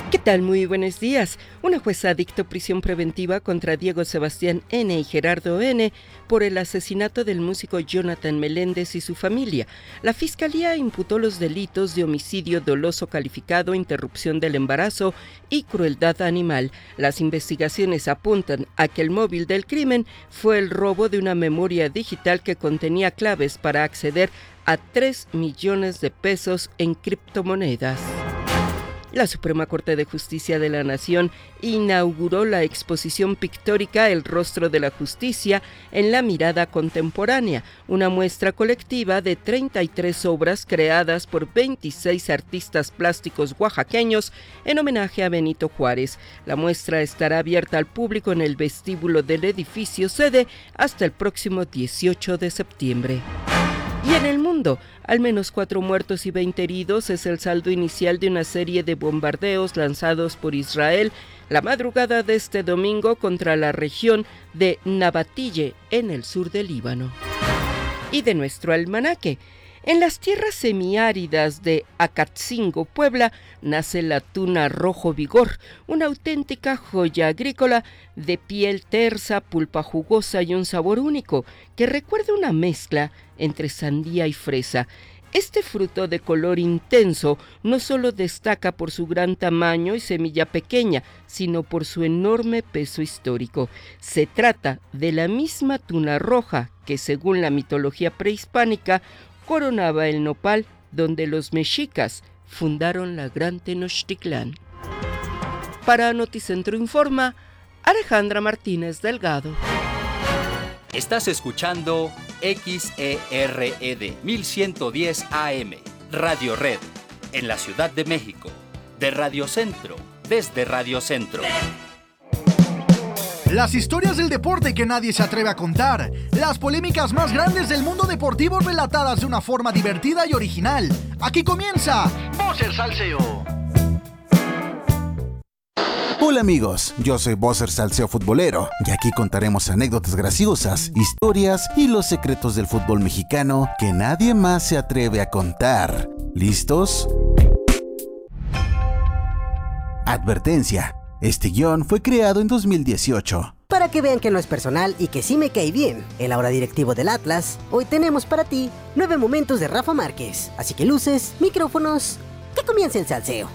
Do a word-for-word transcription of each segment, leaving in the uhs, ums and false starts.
¿Qué tal? Muy buenos días. Una jueza dictó prisión preventiva contra Diego Sebastián N. y Gerardo N. por el asesinato del músico Jonathan Meléndez y su familia. La fiscalía imputó los delitos de homicidio doloso calificado, interrupción del embarazo y crueldad animal. Las investigaciones apuntan a que el móvil del crimen fue el robo de una memoria digital que contenía claves para acceder a tres millones de pesos en criptomonedas. La Suprema Corte de Justicia de la Nación inauguró la exposición pictórica El rostro de la justicia en la mirada contemporánea, una muestra colectiva de treinta y tres obras creadas por veintiséis artistas plásticos oaxaqueños en homenaje a Benito Juárez. La muestra estará abierta al público en el vestíbulo del edificio sede hasta el próximo dieciocho de septiembre. Y en el mundo, al menos cuatro muertos y veinte heridos es el saldo inicial de una serie de bombardeos lanzados por Israel la madrugada de este domingo contra la región de Nabatille, en el sur del Líbano. Y de nuestro almanaque. En las tierras semiáridas de Acatzingo, Puebla, nace la tuna rojo vigor, una auténtica joya agrícola de piel tersa, pulpa jugosa y un sabor único, que recuerda una mezcla entre sandía y fresa. Este fruto de color intenso no solo destaca por su gran tamaño y semilla pequeña, sino por su enorme peso histórico. Se trata de la misma tuna roja que, según la mitología prehispánica, coronaba el nopal donde los mexicas fundaron la Gran Tenochtitlán. Para Noticentro Informa, Alejandra Martínez Delgado. Estás escuchando X E R E D mil ciento diez A M, Radio Red, en la Ciudad de México, de Radio Centro, desde Radio Centro. Las historias del deporte que nadie se atreve a contar, las polémicas más grandes del mundo deportivo relatadas de una forma divertida y original. Aquí comienza Bosser Salseo. Hola amigos, yo soy Bosser Salseo Futbolero y aquí contaremos anécdotas graciosas, historias y los secretos del fútbol mexicano que nadie más se atreve a contar. ¿Listos? Advertencia. Este guión fue creado en dos mil dieciocho. Para que vean que no es personal y que sí me cae bien, el ahora directivo del Atlas, hoy tenemos para ti nueve momentos de Rafa Márquez. Así que luces, micrófonos, que comience el salseo.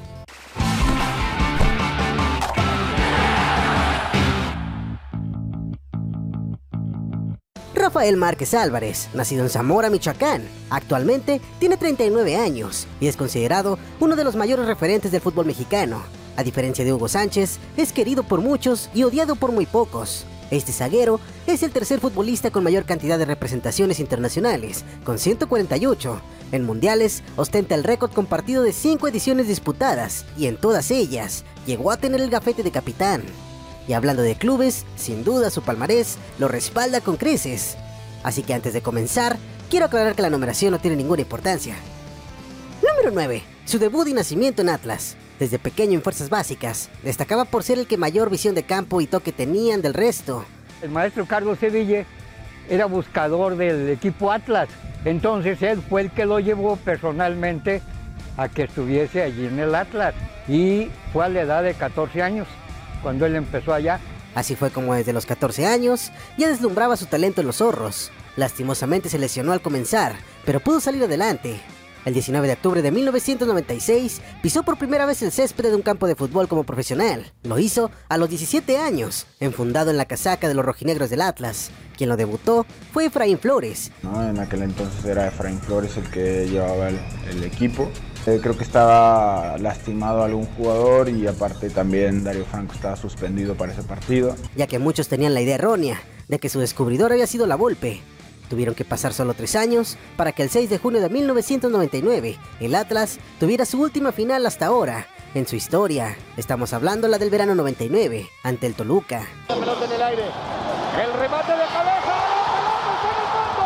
Rafael Márquez Álvarez, nacido en Zamora, Michoacán, actualmente tiene treinta y nueve años y es considerado uno de los mayores referentes del fútbol mexicano. A diferencia de Hugo Sánchez, es querido por muchos y odiado por muy pocos. Este zaguero es el tercer futbolista con mayor cantidad de representaciones internacionales, con ciento cuarenta y ocho. En mundiales, ostenta el récord compartido de cinco ediciones disputadas, y en todas ellas, llegó a tener el gafete de capitán. Y hablando de clubes, sin duda su palmarés lo respalda con creces. Así que antes de comenzar, quiero aclarar que la numeración no tiene ninguna importancia. Número nueve. Su debut y nacimiento en Atlas. Desde pequeño en fuerzas básicas, destacaba por ser el que mayor visión de campo y toque tenían del resto. El maestro Carlos Sevilla era buscador del equipo Atlas, entonces él fue el que lo llevó personalmente a que estuviese allí en el Atlas, y fue a la edad de catorce años cuando él empezó allá. Así fue como desde los catorce años ya deslumbraba su talento en los zorros. Lastimosamente se lesionó al comenzar, pero pudo salir adelante. El diecinueve de octubre de mil novecientos noventa y seis pisó por primera vez el césped de un campo de fútbol como profesional. Lo hizo a los diecisiete años, enfundado en la casaca de los rojinegros del Atlas. Quien lo debutó fue Efraín Flores. No, en aquel entonces era Efraín Flores el que llevaba el, el equipo. Eh, creo que estaba lastimado algún jugador y aparte también Darío Franco estaba suspendido para ese partido. Ya que muchos tenían la idea errónea de que su descubridor había sido la Volpe. Tuvieron que pasar solo tres años para que el seis de junio de mil novecientos noventa y nueve el Atlas tuviera su última final hasta ahora en su historia. Estamos hablando la del verano noventa y nueve ante el Toluca. La pelota en el aire, el remate de cabeza, la pelota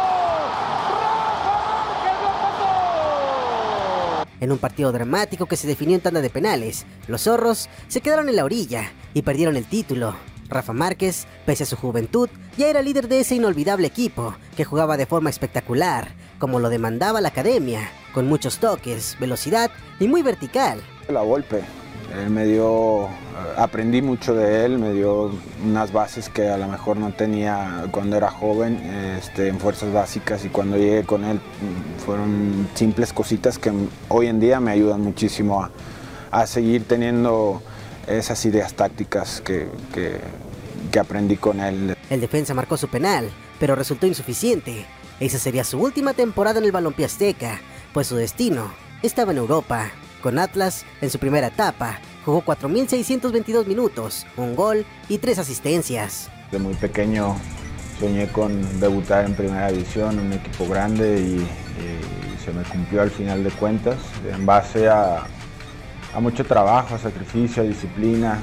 está en el fondo. Rafa Márquez lo empató. En un partido dramático que se definió en tanda de penales, los zorros se quedaron en la orilla y perdieron el título. Rafa Márquez, pese a su juventud, ya era líder de ese inolvidable equipo, que jugaba de forma espectacular, como lo demandaba la academia, con muchos toques, velocidad y muy vertical. La Volpe Él me dio, aprendí mucho de él, me dio unas bases que a lo mejor no tenía cuando era joven, este, en fuerzas básicas, y cuando llegué con él fueron simples cositas que hoy en día me ayudan muchísimo a, a seguir teniendo esas ideas tácticas que, que, que aprendí con él. El defensa marcó su penal, pero resultó insuficiente. Esa sería su última temporada en el balompié azteca, pues su destino estaba en Europa. Con Atlas, en su primera etapa, jugó cuatro mil seiscientos veintidós minutos, un gol y tres asistencias. De muy pequeño soñé con debutar en primera división, un equipo grande, y, y se me cumplió al final de cuentas, en base a, a mucho trabajo, a sacrificio, a disciplina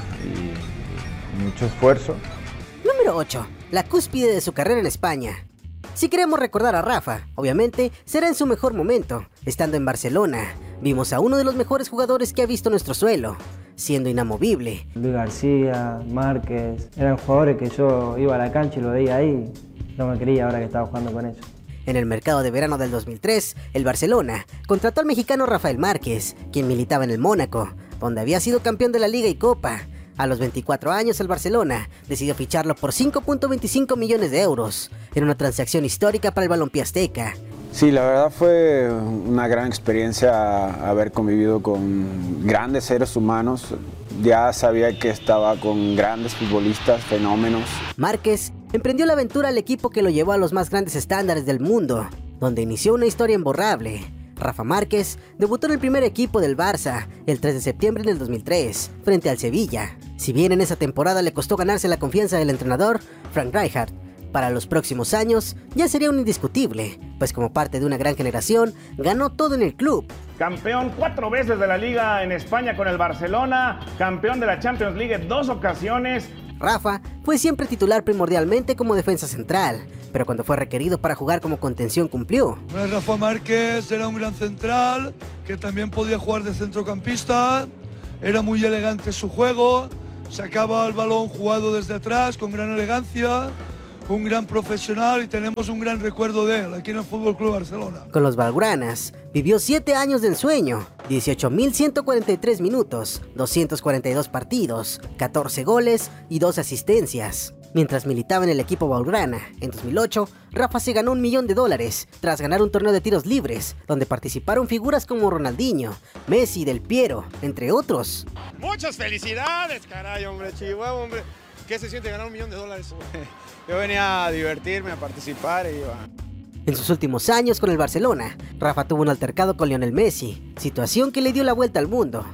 y, y mucho esfuerzo. Número ocho. La cúspide de su carrera en España. Si queremos recordar a Rafa, obviamente será en su mejor momento, estando en Barcelona. Vimos a uno de los mejores jugadores que ha visto nuestro suelo, siendo inamovible. Luis García, Márquez, eran jugadores que yo iba a la cancha y lo veía ahí. No me quería ahora que estaba jugando con ellos. En el mercado de verano del dos mil tres, el Barcelona contrató al mexicano Rafael Márquez, quien militaba en el Mónaco, donde había sido campeón de la Liga y Copa. A los veinticuatro años, el Barcelona decidió ficharlo por cinco punto veinticinco millones de euros, en una transacción histórica para el balompié azteca. Sí, la verdad fue una gran experiencia haber convivido con grandes seres humanos. Ya sabía que estaba con grandes futbolistas, fenómenos. Márquez emprendió la aventura al equipo que lo llevó a los más grandes estándares del mundo, donde inició una historia imborrable. Rafa Márquez debutó en el primer equipo del Barça el tres de septiembre del dos mil tres, frente al Sevilla. Si bien en esa temporada le costó ganarse la confianza del entrenador, Frank Rijkaard, para los próximos años ya sería un indiscutible, pues como parte de una gran generación, ganó todo en el club. Campeón cuatro veces de la Liga en España con el Barcelona, campeón de la Champions League en dos ocasiones. Rafa fue siempre titular primordialmente como defensa central, pero cuando fue requerido para jugar como contención cumplió. Rafa Márquez era un gran central, que también podía jugar de centrocampista, era muy elegante su juego, sacaba el balón jugado desde atrás con gran elegancia, un gran profesional, y tenemos un gran recuerdo de él aquí en el Fútbol Club Barcelona. Con los blaugranas vivió siete años de ensueño, dieciocho mil ciento cuarenta y tres minutos, doscientos cuarenta y dos partidos, catorce goles y dos asistencias. Mientras militaba en el equipo blaugrana, en dos mil ocho, Rafa se ganó un millón de dólares tras ganar un torneo de tiros libres, donde participaron figuras como Ronaldinho, Messi, Del Piero, entre otros. Muchas felicidades, caray, hombre, Chihuahua, hombre. ¿Qué se siente ganar un millón de dólares? Yo venía a divertirme, a participar y iba. En sus últimos años con el Barcelona, Rafa tuvo un altercado con Lionel Messi, situación que le dio la vuelta al mundo.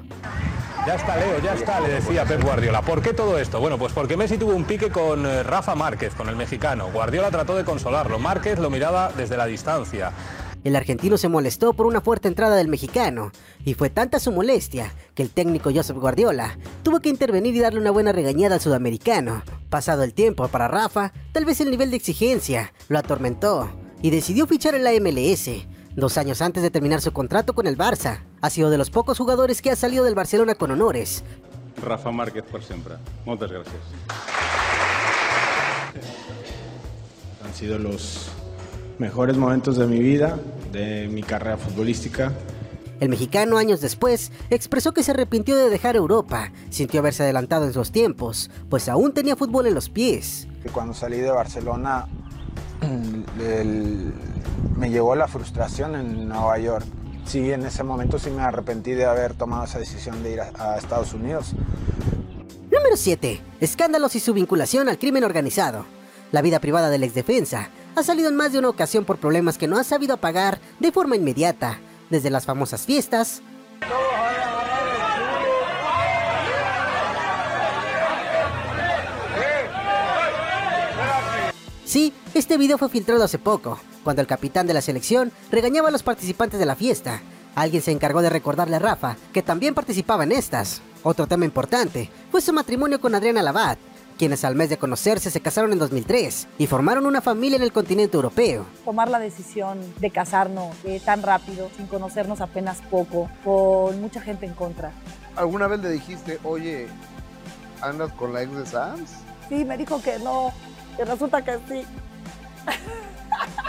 Ya está, Leo, ya está, le decía Pep Guardiola. ¿Por qué todo esto? Bueno, pues porque Messi tuvo un pique con Rafa Márquez, con el mexicano. Guardiola trató de consolarlo, Márquez lo miraba desde la distancia. El argentino se molestó por una fuerte entrada del mexicano, y fue tanta su molestia que el técnico Josep Guardiola tuvo que intervenir y darle una buena regañada al sudamericano. Pasado el tiempo para Rafa, tal vez el nivel de exigencia lo atormentó y decidió fichar en la M L S, dos años antes de terminar su contrato con el Barça. Ha sido de los pocos jugadores que ha salido del Barcelona con honores. Rafa Márquez por siempre. Muchas gracias. Han sido los mejores momentos de mi vida, de mi carrera futbolística. El mexicano, años después, expresó que se arrepintió de dejar Europa. Sintió haberse adelantado en sus tiempos, pues aún tenía fútbol en los pies. Cuando salí de Barcelona, el, me llegó la frustración en Nueva York. Sí, en ese momento sí me arrepentí de haber tomado esa decisión de ir a, a Estados Unidos. Número siete. Escándalos y su vinculación al crimen organizado. La vida privada del exdefensa ha salido en más de una ocasión por problemas que no ha sabido apagar de forma inmediata, desde las famosas fiestas, sí, este video fue filtrado hace poco, cuando el capitán de la selección regañaba a los participantes de la fiesta. Alguien se encargó de recordarle a Rafa que también participaba en estas. Otro tema importante fue su matrimonio con Adriana Labat, quienes al mes de conocerse se casaron en dos mil tres y formaron una familia en el continente europeo. Tomar la decisión de casarnos eh, tan rápido, sin conocernos apenas poco, con mucha gente en contra. ¿Alguna vez le dijiste, oye, andas con la ex de Sams? Sí, me dijo que no, que resulta que sí.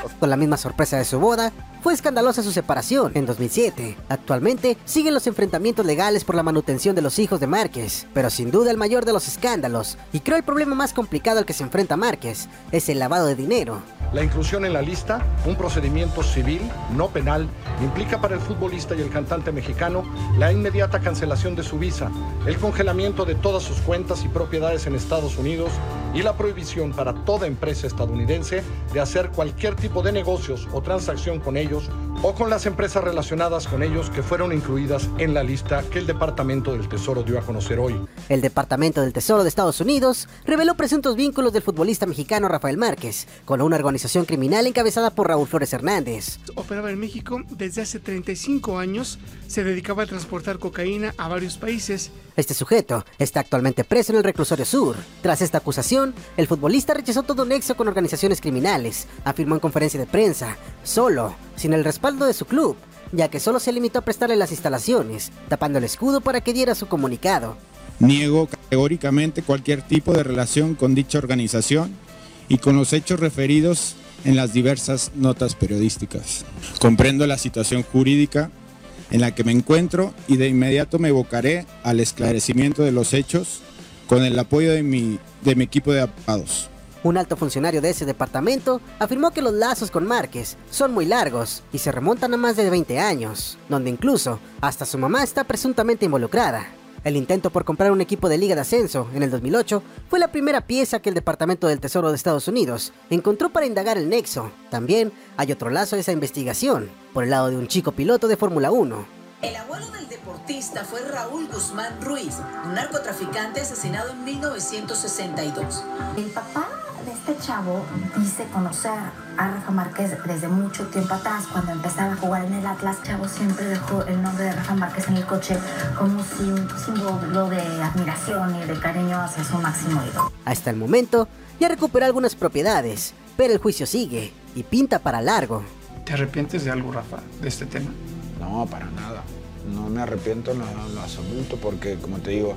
Con la misma sorpresa de su boda, fue escandalosa su separación en dos mil siete. Actualmente siguen los enfrentamientos legales por la manutención de los hijos de Márquez, pero sin duda el mayor de los escándalos, y creo el problema más complicado al que se enfrenta Márquez, es el lavado de dinero. La inclusión en la lista, un procedimiento civil, no penal, implica para el futbolista y el cantante mexicano la inmediata cancelación de su visa, el congelamiento de todas sus cuentas y propiedades en Estados Unidos y la prohibición para toda empresa estadounidense de hacer cualquier tipo de negocios o transacción con ellos o con las empresas relacionadas con ellos que fueron incluidas en la lista que el Departamento del Tesoro dio a conocer hoy. El Departamento del Tesoro de Estados Unidos reveló presuntos vínculos del futbolista mexicano Rafael Márquez con una organización criminal encabezada por Raúl Flores Hernández. Operaba en México desde hace treinta y cinco años, se dedicaba a transportar cocaína a varios países. Este sujeto está actualmente preso en el reclusorio sur. Tras esta acusación, el futbolista rechazó todo nexo con organizaciones criminales, afirmó en conferencia de prensa, solo, sin el respaldo de su club, ya que solo se limitó a prestarle las instalaciones, tapando el escudo para que diera su comunicado. Niego categóricamente cualquier tipo de relación con dicha organización y con los hechos referidos en las diversas notas periodísticas. Comprendo la situación jurídica en la que me encuentro y de inmediato me evocaré al esclarecimiento de los hechos con el apoyo de mi, de mi equipo de abogados. Un alto funcionario de ese departamento afirmó que los lazos con Márquez son muy largos y se remontan a más de veinte años, donde incluso hasta su mamá está presuntamente involucrada. El intento por comprar un equipo de Liga de Ascenso en el dos mil ocho fue la primera pieza que el Departamento del Tesoro de Estados Unidos encontró para indagar el nexo. También hay otro lazo de esa investigación, por el lado de un chico piloto de Fórmula uno. El abuelo del deportista fue Raúl Guzmán Ruiz, un narcotraficante asesinado en mil novecientos sesenta y dos. El papá de este chavo dice conocer a Rafa Márquez desde mucho tiempo atrás, cuando empezaba a jugar en el Atlas. El chavo siempre dejó el nombre de Rafa Márquez en el coche como si un símbolo de admiración y de cariño hacia su máximo ídolo. Hasta el momento ya recuperó algunas propiedades, pero el juicio sigue y pinta para largo. ¿Te arrepientes de algo, Rafa, de este tema? No, para nada. No me arrepiento en lo, en lo absoluto porque, como te digo,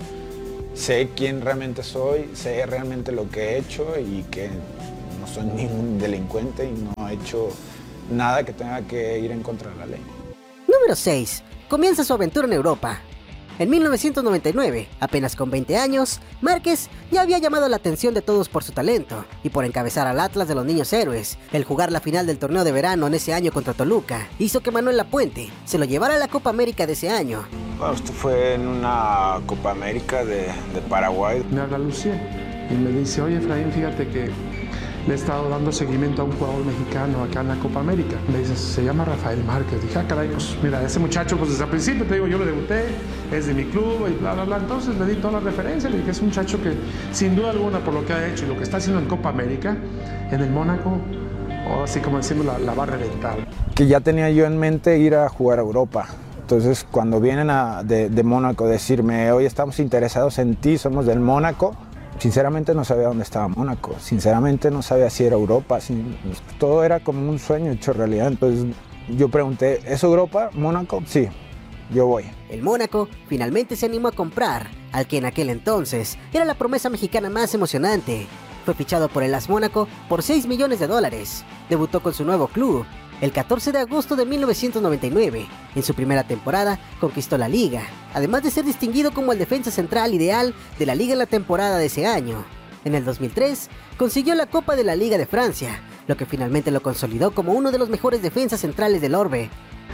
sé quién realmente soy, sé realmente lo que he hecho y que no soy ningún delincuente y no he hecho nada que tenga que ir en contra de la ley. Número seis. Comienza su aventura en Europa. En mil novecientos noventa y nueve, apenas con veinte años, Márquez ya había llamado la atención de todos por su talento y por encabezar al Atlas de los Niños Héroes. El jugar la final del torneo de verano en ese año contra Toluca hizo que Manuel Lapuente se lo llevara a la Copa América de ese año. Bueno, esto fue en una Copa América de, de Paraguay. Me habla Lucía y me dice, oye Efraín, fíjate que le he estado dando seguimiento a un jugador mexicano acá en la Copa América. Me dice, se llama Rafael Márquez. Dije, ah, caray, pues mira, ese muchacho, pues desde el principio, te digo, yo le debuté, es de mi club y bla, bla, bla. Entonces le di toda la referencia, le dije, es un muchacho que, sin duda alguna, por lo que ha hecho y lo que está haciendo en Copa América, en el Mónaco, o así como decimos, la, la va a reventar. Que ya tenía yo en mente ir a jugar a Europa. Entonces, cuando vienen a, de, de Mónaco a decirme, oye, estamos interesados en ti, somos del Mónaco, sinceramente no sabía dónde estaba Mónaco, sinceramente no sabía si era Europa, sin, todo era como un sueño hecho realidad. Entonces yo pregunté, ¿es Europa, Mónaco? Sí, yo voy. El Mónaco finalmente se animó a comprar al que en aquel entonces era la promesa mexicana más emocionante. Fue fichado por el A S Mónaco por seis millones de dólares. Debutó con su nuevo club el catorce de agosto de mil novecientos noventa y nueve. En su primera temporada conquistó la Liga, además de ser distinguido como el defensa central ideal de la Liga en la temporada de ese año. En el dos mil tres consiguió la Copa de la Liga de Francia, lo que finalmente lo consolidó como uno de los mejores defensas centrales del orbe.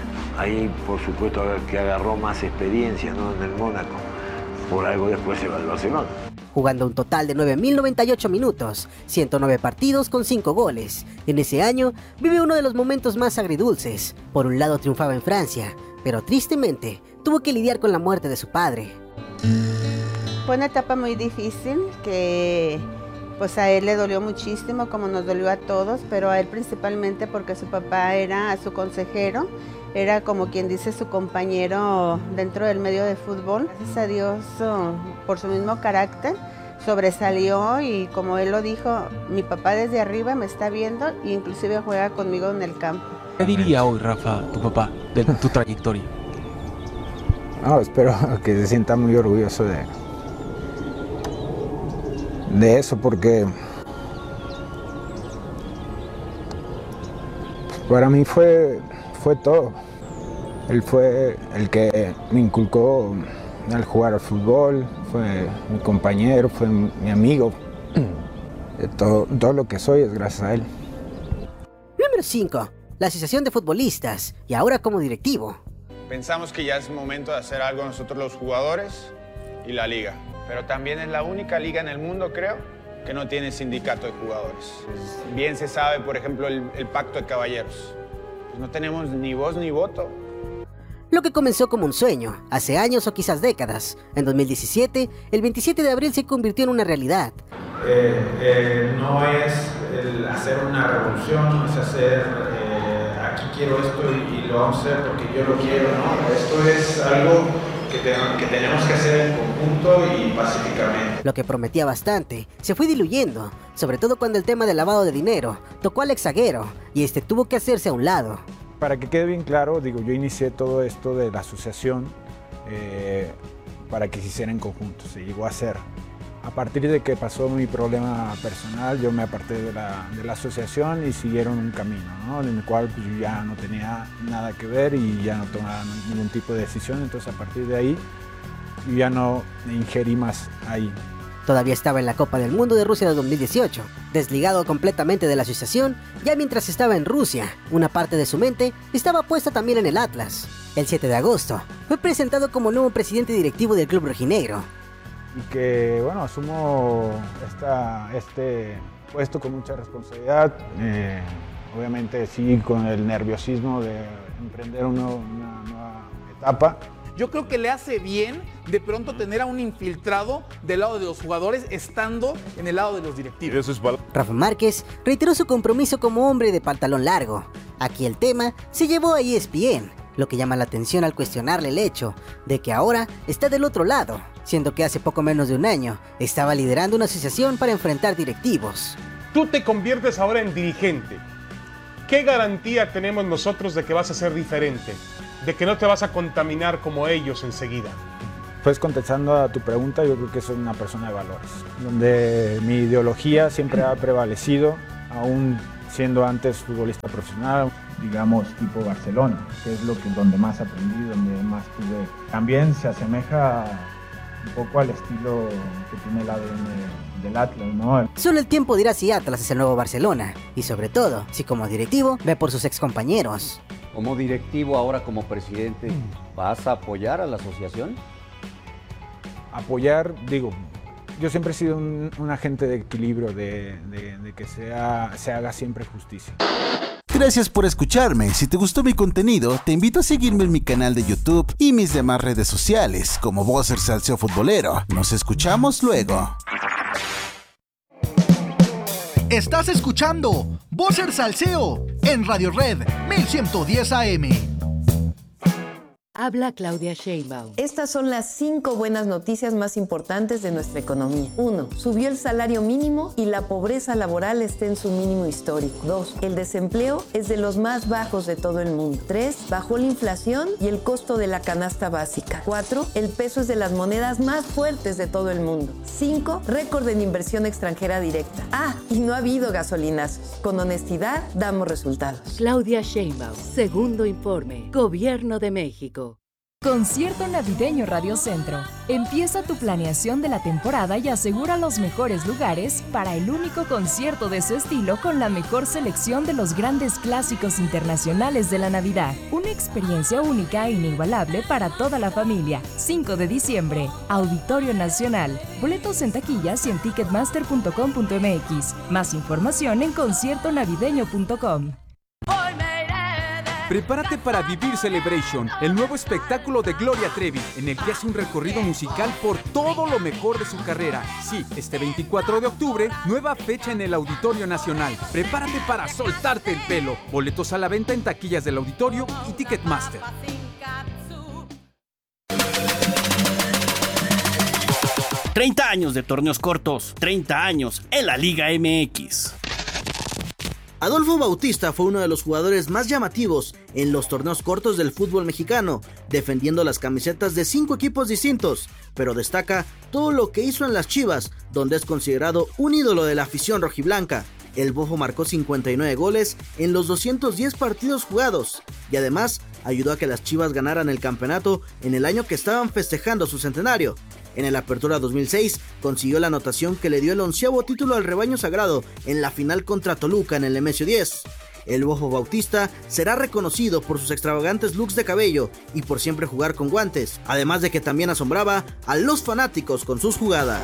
Ahí, por supuesto, que agarró más experiencia, ¿no?, en el Mónaco. Por algo después se va al Barcelona. Jugando un total de nueve mil noventa y ocho minutos, ciento nueve partidos con cinco goles. En ese año vive uno de los momentos más agridulces. Por un lado triunfaba en Francia, pero tristemente tuvo que lidiar con la muerte de su padre. Fue una etapa muy difícil que pues a él le dolió muchísimo, como nos dolió a todos, pero a él principalmente porque su papá era su consejero, era como quien dice su compañero dentro del medio de fútbol. Gracias a Dios, por su mismo carácter, sobresalió y como él lo dijo, mi papá desde arriba me está viendo e inclusive juega conmigo en el campo. ¿Qué diría hoy, Rafa, tu papá, de tu trayectoria? No, espero que se sienta muy orgulloso de, de eso, porque Para mí fue, fue todo. Él fue el que me inculcó al jugar al fútbol, fue mi compañero, fue mi amigo. Todo, todo lo que soy es gracias a él. Número cinco. La Asociación de Futbolistas, y ahora como directivo. Pensamos que ya es momento de hacer algo nosotros los jugadores y la liga. Pero también es la única liga en el mundo, creo, que no tiene sindicato de jugadores. Bien se sabe, por ejemplo, el, el pacto de caballeros. Pues no tenemos ni voz ni voto. Lo que comenzó como un sueño, hace años o quizás décadas, en dos mil diecisiete, el veintisiete de abril se convirtió en una realidad. Eh, eh, no es el hacer una revolución, no es hacer eh, aquí quiero esto y, y lo vamos a hacer porque yo lo quiero, ¿no? Esto es algo que, te, que tenemos que hacer en conjunto y pacíficamente. Lo que prometía bastante se fue diluyendo, sobre todo cuando el tema del lavado de dinero tocó al ex zaguero y este tuvo que hacerse a un lado. Para que quede bien claro, digo, yo inicié todo esto de la asociación eh, para que se hiciera en conjunto, se llegó a hacer. A partir de que pasó mi problema personal, yo me aparté de la, de la asociación y siguieron un camino, ¿no? En el cual pues, yo ya no tenía nada que ver y ya no tomaba ningún tipo de decisión, entonces a partir de ahí yo ya no ingerí más ahí. Todavía estaba en la Copa del Mundo de Rusia de dos mil dieciocho, desligado completamente de la asociación, ya mientras estaba en Rusia, una parte de su mente estaba puesta también en el Atlas. El siete de agosto, fue presentado como nuevo presidente directivo del club rojinegro. Y que, bueno, asumo esta, este puesto con mucha responsabilidad, eh, obviamente sí con el nerviosismo de emprender una, una nueva etapa. Yo creo que le hace bien de pronto tener a un infiltrado del lado de los jugadores estando en el lado de los directivos. Eso es val- Rafa Márquez reiteró su compromiso como hombre de pantalón largo. Aquí el tema se llevó a E S P N, lo que llama la atención al cuestionarle el hecho de que ahora está del otro lado, siendo que hace poco menos de un año estaba liderando una asociación para enfrentar directivos. Tú te conviertes ahora en dirigente. ¿Qué garantía tenemos nosotros de que vas a ser diferente? De que no te vas a contaminar como ellos enseguida. Pues contestando a tu pregunta, yo creo que soy una persona de valores, donde mi ideología siempre ha prevalecido, aún siendo antes futbolista profesional, digamos tipo Barcelona, que es lo que donde más aprendí, donde más tuve. También se asemeja un poco al estilo que tiene el A D N del Atlas, ¿no? Solo el tiempo dirá si Atlas es el nuevo Barcelona, y sobre todo, si como directivo ve por sus excompañeros. Como directivo, ahora como presidente, ¿vas a apoyar a la asociación? Apoyar, digo, yo siempre he sido un, un agente de equilibrio, de, de, de que sea, se haga siempre justicia. Gracias por escucharme. Si te gustó mi contenido, te invito a seguirme en mi canal de YouTube y mis demás redes sociales, como Boxer Salseo Futbolero. Nos escuchamos luego. Estás escuchando Boxer Salseo en Radio Red mil ciento diez A M. Habla Claudia Sheinbaum. Estas son las cinco buenas noticias más importantes de nuestra economía. Uno, subió el salario mínimo y la pobreza laboral está en su mínimo histórico. Dos, el desempleo es de los más bajos de todo el mundo. Tres, bajó la inflación y el costo de la canasta básica. Cuatro, el peso es de las monedas más fuertes de todo el mundo. Cinco, récord en inversión extranjera directa. Ah, y no ha habido gasolinazos. Con honestidad, damos resultados. Claudia Sheinbaum, segundo informe, Gobierno de México. Concierto Navideño Radio Centro. Empieza tu planeación de la temporada y asegura los mejores lugares para el único concierto de su estilo con la mejor selección de los grandes clásicos internacionales de la Navidad. Una experiencia única e inigualable para toda la familia. cinco de diciembre, Auditorio Nacional. Boletos en taquillas y en ticketmaster punto com punto m x. Más información en concierto navideño punto com. Prepárate para Vivir Celebration, el nuevo espectáculo de Gloria Trevi, en el que hace un recorrido musical por todo lo mejor de su carrera. Sí, este veinticuatro de octubre, nueva fecha en el Auditorio Nacional. Prepárate para soltarte el pelo. Boletos a la venta en taquillas del Auditorio y Ticketmaster. treinta años de torneos cortos, treinta años en la Liga M X. Adolfo Bautista fue uno de los jugadores más llamativos en los torneos cortos del fútbol mexicano, defendiendo las camisetas de cinco equipos distintos, pero destaca todo lo que hizo en las Chivas, donde es considerado un ídolo de la afición rojiblanca. el Bofo marcó cincuenta y nueve goles en los doscientos diez partidos jugados y además ayudó a que las Chivas ganaran el campeonato en el año que estaban festejando su centenario. En el Apertura dos mil seis consiguió la anotación que le dio el onceavo título al rebaño sagrado en la final contra Toluca en el Nemesio diez. El Bofo Bautista será reconocido por sus extravagantes looks de cabello y por siempre jugar con guantes, además de que también asombraba a los fanáticos con sus jugadas.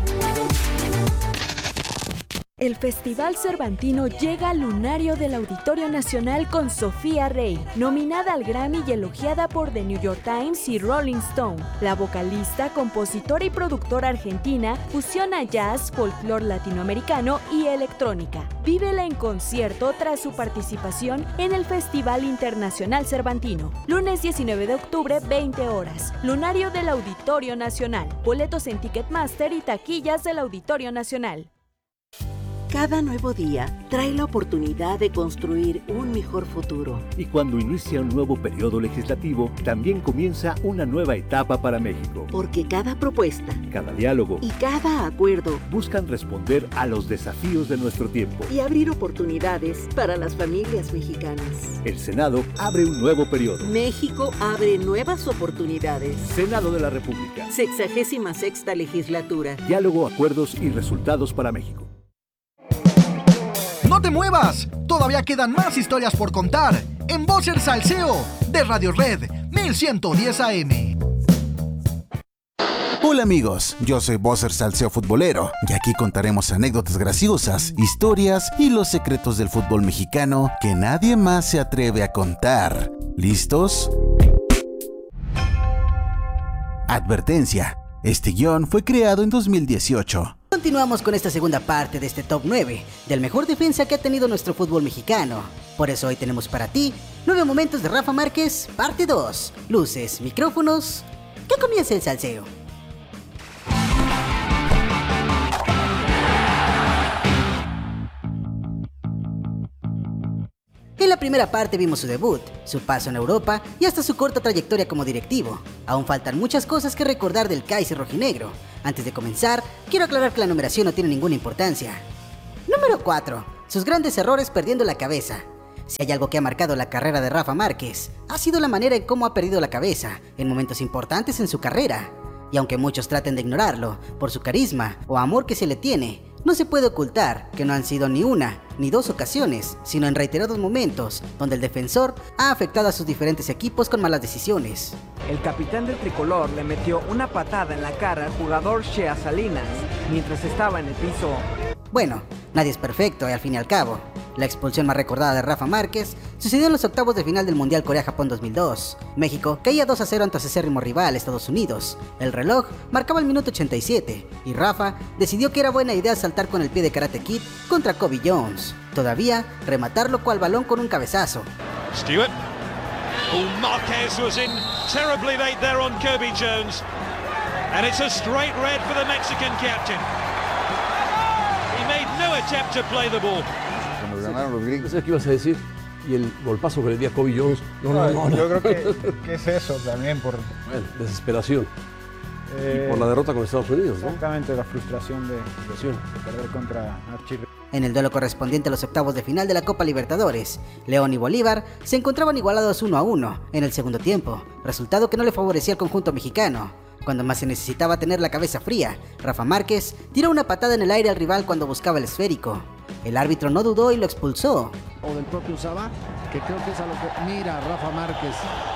El Festival Cervantino llega al lunario del Auditorio Nacional con Sofía Rey, nominada al Grammy y elogiada por The New York Times y Rolling Stone. La vocalista, compositora y productora argentina fusiona jazz, folclore latinoamericano y electrónica. Vívela en concierto tras su participación en el Festival Internacional Cervantino. Lunes diecinueve de octubre, veinte horas. Lunario del Auditorio Nacional. Boletos en Ticketmaster y taquillas del Auditorio Nacional. Cada nuevo día trae la oportunidad de construir un mejor futuro. Y cuando inicia un nuevo periodo legislativo, también comienza una nueva etapa para México. Porque cada propuesta, cada diálogo y cada acuerdo buscan responder a los desafíos de nuestro tiempo y abrir oportunidades para las familias mexicanas. El Senado abre un nuevo periodo. México abre nuevas oportunidades. Senado de la República. Sexagésima sexta legislatura. Diálogo, acuerdos y resultados para México. ¡No te muevas! Todavía quedan más historias por contar en Voces Salseo de Radio Red mil ciento diez A M. Hola amigos, yo soy Vocer Salseo Futbolero y aquí contaremos anécdotas graciosas, historias y los secretos del fútbol mexicano que nadie más se atreve a contar. ¿Listos? Advertencia, este guión fue creado en dos mil dieciocho. Continuamos con esta segunda parte de este top nueve del mejor defensa que ha tenido nuestro fútbol mexicano. Por eso hoy tenemos para ti nueve momentos de Rafa Márquez, parte dos. Luces, micrófonos, que comience el salseo. En la primera parte vimos su debut, su paso en Europa y hasta su corta trayectoria como directivo. Aún faltan muchas cosas que recordar del Kaiser rojinegro. Antes de comenzar, quiero aclarar que la numeración no tiene ninguna importancia. Número cuatro. Sus grandes errores perdiendo la cabeza. Si hay algo que ha marcado la carrera de Rafa Márquez, ha sido la manera en cómo ha perdido la cabeza en momentos importantes en su carrera. Y aunque muchos traten de ignorarlo por su carisma o amor que se le tiene, no se puede ocultar que no han sido ni una ni dos ocasiones, sino en reiterados momentos donde el defensor ha afectado a sus diferentes equipos con malas decisiones. El capitán del tricolor le metió una patada en la cara al jugador Shea Salinas mientras estaba en el piso. Bueno, nadie es perfecto y al fin y al cabo, la expulsión más recordada de Rafa Márquez sucedió en los octavos de final del Mundial Corea-Japón dos mil dos. México caía dos a cero ante su acérrimo rival, Estados Unidos. El reloj marcaba el minuto ochenta y siete y Rafa decidió que era buena idea saltar con el pie de Karate Kid contra Kobe Jones. Todavía, rematarlo cual balón con un cabezazo. Stewart. Oh, Marquez was in terribly late there on Kobe Jones. And it's a straight red for the Mexican captain. He made no attempt to play the ball. Cuando ganaron los gringos. ¿Sabes qué ibas a decir? Y el golpazo que le di a Kobe Jones. No, no, no. no. Yo creo que, que es eso también por... Bueno, desesperación. Eh, y por la derrota con Estados Unidos, ¿no? Exactamente, la frustración de, de perder contra Archie. En el duelo correspondiente a los octavos de final de la Copa Libertadores, León y Bolívar se encontraban igualados uno a uno en el segundo tiempo, resultado que no le favorecía al conjunto mexicano. Cuando más se necesitaba tener la cabeza fría, Rafa Márquez tiró una patada en el aire al rival cuando buscaba el esférico. El árbitro no dudó y lo expulsó. O del propio Saba, que creo que es a lo que mira Rafa Márquez.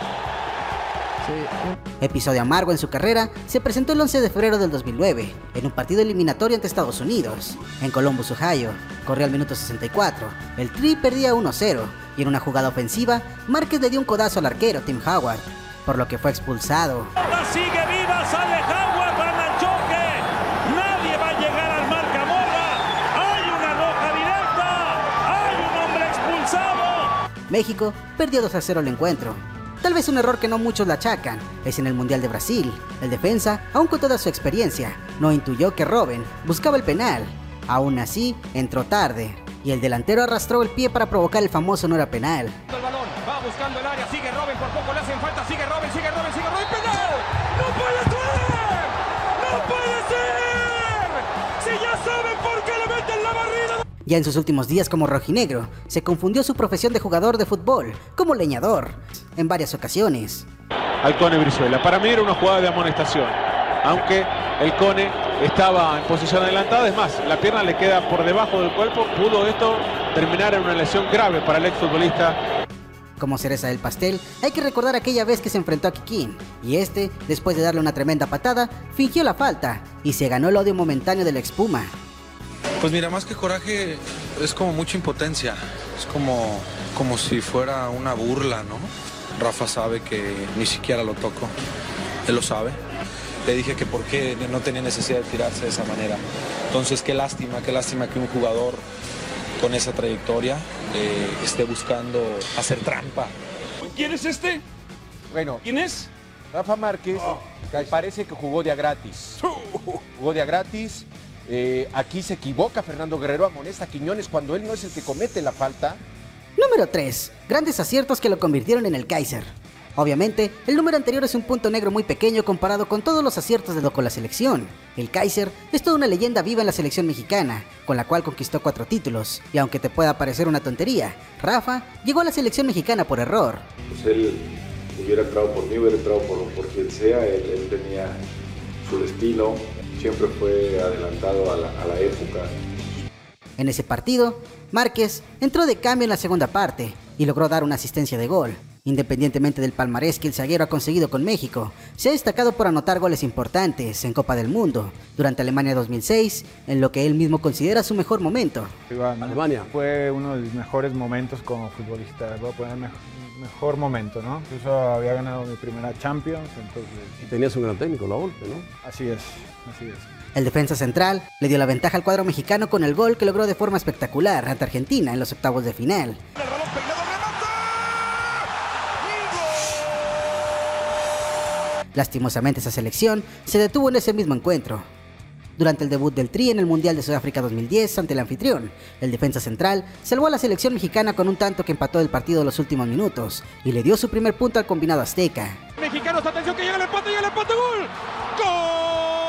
Sí. Episodio amargo en su carrera se presentó el once de febrero del dos mil nueve, en un partido eliminatorio ante Estados Unidos. En Columbus, Ohio, corrió al minuto sesenta y cuatro, el Tri perdía uno a cero, y en una jugada ofensiva, Márquez le dio un codazo al arquero Tim Howard, por lo que fue expulsado. Sigue viva, sale Howard para el choque. Nadie va a llegar al marcamorra. Hay una roja directa. Hay un hombre expulsado. México perdió dos a cero el encuentro. Tal vez un error que no muchos la achacan es en el Mundial de Brasil. El defensa, aun con toda su experiencia, no intuyó que Robben buscaba el penal. Aún así, entró tarde y el delantero arrastró el pie para provocar el famoso no era penal. El balón va buscando el área, sigue Robben, por poco le hacen falta, sigue Robben, sigue Robben, sigue Robben, penal. ¡No puede ser! ¡No puede ser! Si ya saben por qué le meten la barrida. Ya en sus últimos días como rojinegro, se confundió su profesión de jugador de fútbol como leñador en varias ocasiones. Al Cone Brizuela, para mí era una jugada de amonestación, aunque el Cone estaba en posición adelantada, es más, la pierna le queda por debajo del cuerpo, pudo esto terminar en una lesión grave para el exfutbolista. Como cereza del pastel, hay que recordar aquella vez que se enfrentó a Kikín, y este, después de darle una tremenda patada, fingió la falta y se ganó el odio momentáneo de la expuma. Pues mira, más que coraje, es como mucha impotencia, es como, como si fuera una burla, ¿no? Rafa sabe que ni siquiera lo toco, él lo sabe. Le dije que por qué no tenía necesidad de tirarse de esa manera. Entonces, qué lástima, qué lástima que un jugador con esa trayectoria eh, esté buscando hacer trampa. ¿Quién es este? Bueno, ¿quién es? Rafa Márquez, que parece que jugó de a gratis. Jugó de a gratis. Eh, aquí se equivoca Fernando Guerrero, amonesta a Quiñones cuando él no es el que comete la falta. Número tres. Grandes aciertos que lo convirtieron en el Kaiser. Obviamente, el número anterior es un punto negro muy pequeño comparado con todos los aciertos de lo con la selección. El Kaiser es toda una leyenda viva en la selección mexicana, con la cual conquistó cuatro títulos. Y aunque te pueda parecer una tontería, Rafa llegó a la selección mexicana por error. Pues él hubiera entrado por mí, hubiera entrado por, por quien sea, él, él tenía su destino, siempre fue adelantado a la, a la época. En ese partido, Márquez entró de cambio en la segunda parte y logró dar una asistencia de gol. Independientemente del palmarés que el zaguero ha conseguido con México, se ha destacado por anotar goles importantes en Copa del Mundo, durante Alemania dos mil seis, en lo que él mismo considera su mejor momento. Alemania fue uno de mis mejores momentos como futbolista, voy a poner mejor, mejor momento, ¿no? Incluso había ganado mi primera Champions, entonces... Tenías un gran técnico, la Volpe, ¿no? Así es, así es. El defensa central le dio la ventaja al cuadro mexicano con el gol que logró de forma espectacular ante Argentina en los octavos de final. Lastimosamente esa selección se detuvo en ese mismo encuentro. Durante el debut del Tri en el Mundial de Sudáfrica dos mil diez ante el anfitrión, el defensa central salvó a la selección mexicana con un tanto que empató el partido en los últimos minutos y le dio su primer punto al combinado azteca. Mexicanos, atención que llega el empate, llega el empate, gol. ¡Gol!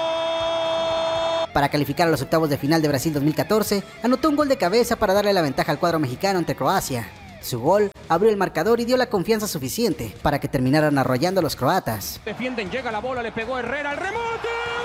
Para calificar a los octavos de final de Brasil dos mil catorce, anotó un gol de cabeza para darle la ventaja al cuadro mexicano ante Croacia. Su gol abrió el marcador y dio la confianza suficiente para que terminaran arrollando a los croatas. Defienden, llega la bola, le pegó Herrera, el remote.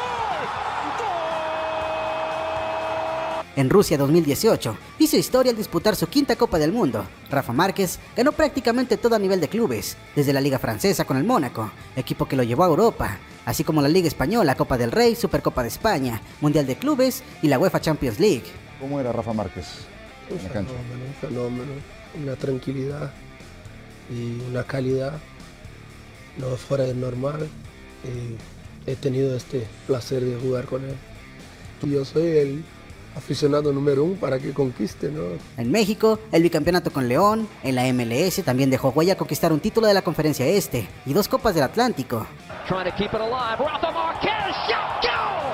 En Rusia dos mil dieciocho, hizo historia al disputar su quinta Copa del Mundo. Rafa Márquez ganó prácticamente todo a nivel de clubes, desde la Liga Francesa con el Mónaco, equipo que lo llevó a Europa, así como la Liga Española, Copa del Rey, Supercopa de España, Mundial de Clubes y la UEFA Champions League. ¿Cómo era Rafa Márquez? Un fenómeno, un fenómeno, una tranquilidad y una calidad no fuera del normal. Y he tenido este placer de jugar con él. Yo soy el aficionado número uno para que conquiste, ¿no? En México, el bicampeonato con León, en la M L S también dejó huella a conquistar un título de la Conferencia Este y dos Copas del Atlántico. Trying to keep it alive, Rafa Márquez, shot,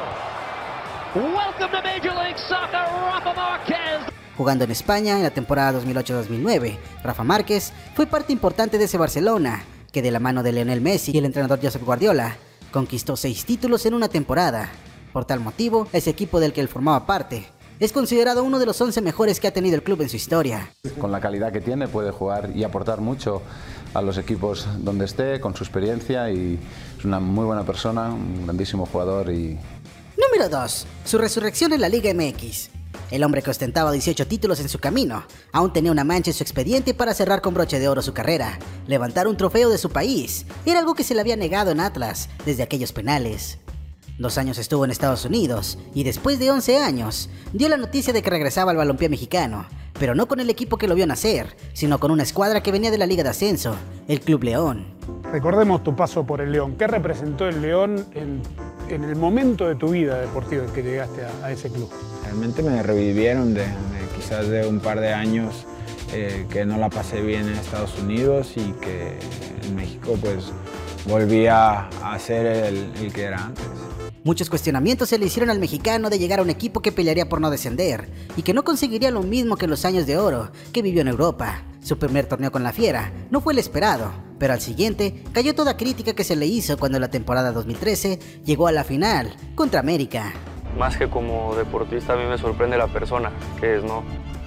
goal! Welcome to Major League Soccer, Rafa Márquez. Jugando en España en la temporada dos mil ocho dos mil nueve, Rafa Márquez fue parte importante de ese Barcelona, que de la mano de Lionel Messi y el entrenador Josep Guardiola, conquistó seis títulos en una temporada. Por tal motivo, ese equipo del que él formaba parte es considerado uno de los once mejores que ha tenido el club en su historia. Con la calidad que tiene puede jugar y aportar mucho a los equipos donde esté, con su experiencia, y es una muy buena persona, un grandísimo jugador. Y... Número dos. Su resurrección en la Liga M X. El hombre que ostentaba dieciocho títulos en su camino, aún tenía una mancha en su expediente para cerrar con broche de oro su carrera. Levantar un trofeo de su país era algo que se le había negado en Atlas desde aquellos penales. Dos años estuvo en Estados Unidos y después de once años dio la noticia de que regresaba al balompié mexicano, pero no con el equipo que lo vio nacer, sino con una escuadra que venía de la Liga de Ascenso, el Club León. Recordemos tu paso por el León. ¿Qué representó el León en, en el momento de tu vida deportiva en que llegaste a, a ese club? Realmente me revivieron de, de quizás de un par de años eh, que no la pasé bien en Estados Unidos y que en México pues volví a, a ser el, el que era antes. Muchos cuestionamientos se le hicieron al mexicano de llegar a un equipo que pelearía por no descender y que no conseguiría lo mismo que en los años de oro que vivió en Europa. Su primer torneo con la Fiera no fue el esperado, pero al siguiente cayó toda crítica que se le hizo cuando en la temporada dos mil trece llegó a la final contra América. Más que como deportista, a mí me sorprende la persona que es, ¿no?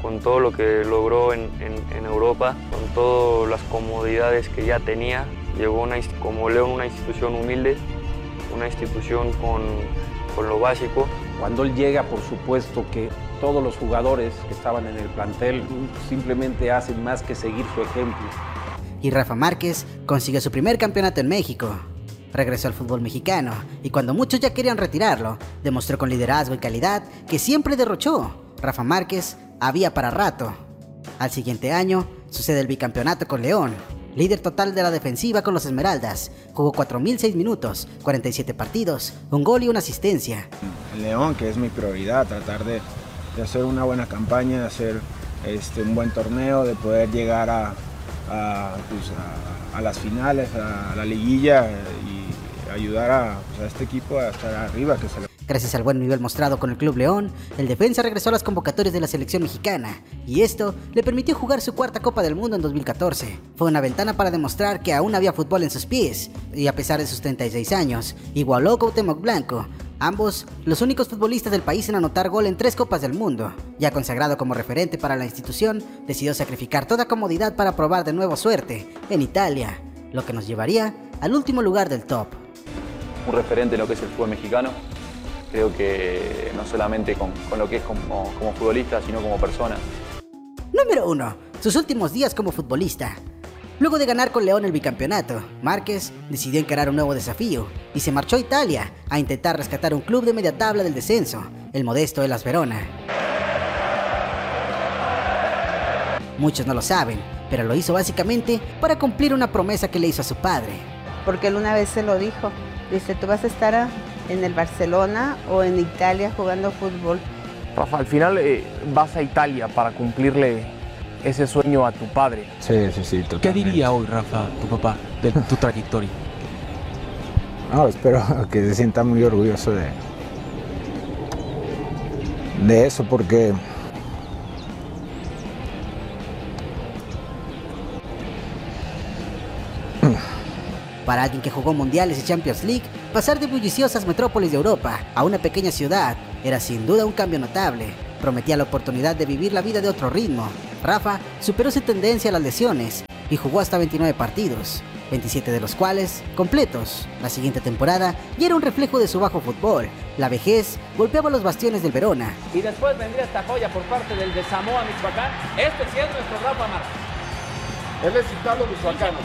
con todo lo que logró en, en, en Europa, con todas las comodidades que ya tenía. Llegó una, como León una institución humilde, una institución con, con lo básico. Cuando él llega, por supuesto que todos los jugadores que estaban en el plantel simplemente hacen más que seguir su ejemplo. Y Rafa Márquez consiguió su primer campeonato en México. Regresó al fútbol mexicano y cuando muchos ya querían retirarlo, demostró con liderazgo y calidad que siempre derrochó. Rafa Márquez había para rato. Al siguiente año sucede el bicampeonato con León. Líder total de la defensiva con los Esmeraldas, jugó cuatro mil seis minutos, cuarenta y siete partidos, un gol y una asistencia. León, que es mi prioridad, tratar de, de hacer una buena campaña, de hacer este, un buen torneo, de poder llegar a, a, pues a, a las finales, a la liguilla y ayudar a, pues a este equipo a estar arriba. Que se le... Gracias al buen nivel mostrado con el Club León, el defensa regresó a las convocatorias de la selección mexicana y esto le permitió jugar su cuarta Copa del Mundo en dos mil catorce. Fue una ventana para demostrar que aún había fútbol en sus pies y a pesar de sus treinta y seis años, igualó a Cuauhtémoc Blanco, ambos los únicos futbolistas del país en anotar gol en tres Copas del Mundo. Ya consagrado como referente para la institución, decidió sacrificar toda comodidad para probar de nuevo suerte en Italia, lo que nos llevaría al último lugar del top. Un referente en lo que es el fútbol mexicano. Creo que no solamente con, con lo que es como, como futbolista, sino como persona. Número uno. Sus últimos días como futbolista. Luego de ganar con León el bicampeonato, Márquez decidió encarar un nuevo desafío y se marchó a Italia a intentar rescatar un club de media tabla del descenso, el modesto Hellas Verona. Muchos no lo saben, pero lo hizo básicamente para cumplir una promesa que le hizo a su padre. Porque él una vez se lo dijo, dice, tú vas a estar a... en el Barcelona o en Italia jugando fútbol. Rafa, al final eh, vas a Italia para cumplirle ese sueño a tu padre. Sí, sí, sí, totalmente. ¿Qué diría hoy, Rafa, tu papá, de tu trayectoria? No, espero que se sienta muy orgulloso de, de eso porque para alguien que jugó mundiales y Champions League, pasar de bulliciosas metrópolis de Europa a una pequeña ciudad era sin duda un cambio notable. Prometía la oportunidad de vivir la vida de otro ritmo. Rafa superó su tendencia a las lesiones y jugó hasta veintinueve partidos, veintisiete de los cuales completos. La siguiente temporada ya era un reflejo de su bajo fútbol. La vejez golpeaba los bastiones del Verona. Y después vendría esta joya por parte del de Samoa, Michoacán. Este sí es nuestro Rafa Márquez. Él es Italo Michoacano.